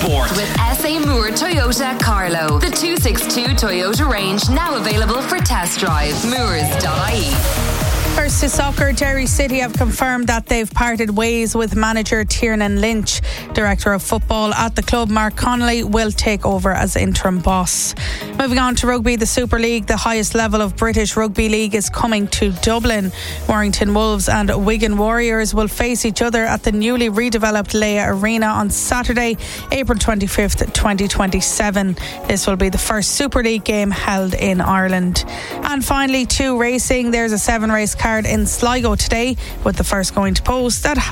sport. With SA Moore Toyota Carlo. The 262 Toyota range now available for test drive. Moores.ie. First to soccer, Derry City have confirmed that they've parted ways with manager Tiernan Lynch. Director of football at the club, Mark Connolly, will take over as interim boss. Moving on to rugby, the Super League, the highest level of British Rugby League, is coming to Dublin. Warrington Wolves and Wigan Warriors will face each other at the newly redeveloped Leia Arena on Saturday, April 25th, 2027. This will be the first Super League game held in Ireland. And finally, to racing, there's a 7-race card in Sligo today, with the first going to post at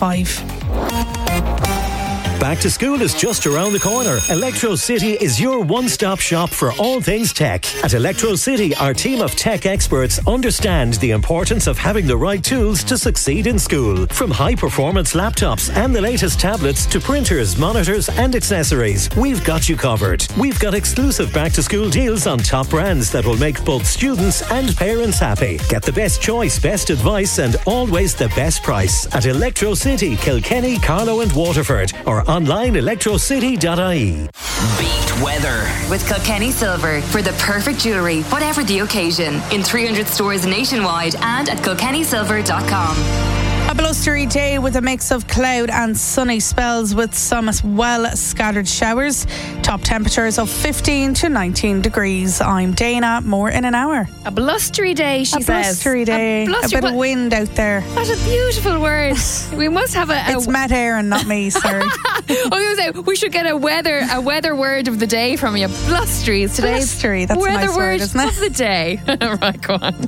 5:30. Back to school is just around the corner. Electro City is your one-stop shop for all things tech. At Electro City, our team of tech experts understand the importance of having the right tools to succeed in school. From high-performance laptops and the latest tablets to printers, monitors and accessories, we've got you covered. We've got exclusive back-to-school deals on top brands that will make both students and parents happy. Get the best choice, best advice and always the best price at Electro City, Kilkenny, Carlow and Waterford, or online electrocity.ie. Beat weather with Kilkenny Silver for the perfect jewellery, whatever the occasion. In 300 stores nationwide and at kilkennysilver.com. A blustery day with a mix of cloud and sunny spells with some well-scattered showers. Top temperatures of 15 to 19 degrees. I'm Dana. More in an hour. A blustery day, she says. A blustery day. A bit of wind out there. What a beautiful word. We must have It's Matt Aaron, not me, sorry. I was going to say, we should get a weather word of the day from you. Blustery is today's blustery, that's weather a nice word, isn't it? of the day. Right, go on.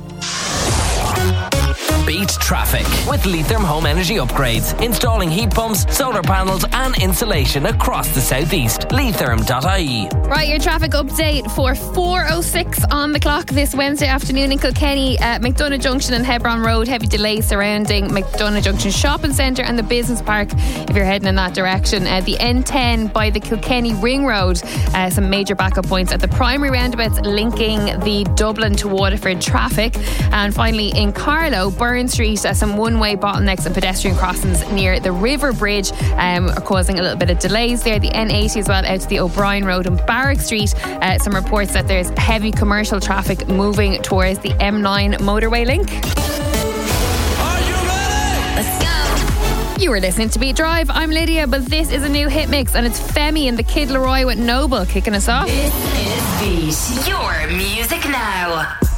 Beat traffic with Leitrim Home Energy Upgrades. Installing heat pumps, solar panels and insulation across the southeast. Leitrim.ie. Right, your traffic update for 4:06 on the clock this Wednesday afternoon in Kilkenny. McDonagh Junction and Hebron Road, heavy delays surrounding McDonagh Junction Shopping Centre and the Business Park if you're heading in that direction. The N10 by the Kilkenny Ring Road, some major backup points at the primary roundabouts linking the Dublin to Waterford traffic. And finally in Carlow, Burn Street, some one-way bottlenecks and pedestrian crossings near the River Bridge are causing a little bit of delays there. The N80 as well out to the O'Brien Road and Barrack Street. Some reports that there's heavy commercial traffic moving towards the M9 motorway link. Are you ready? Let's go. You were listening to Beat Drive. I'm Lydia, but this is a new hit mix and it's Femi and the Kid Laroi with Noble kicking us off. This is Beat. Your music now.